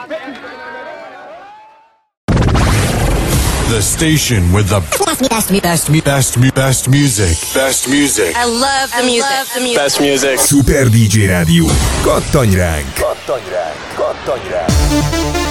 The station with the best music. Best music. I love the music. Best music. Super DJ Rádió. Kattanj ránk! Kattanj ránk! Kattanj ránk!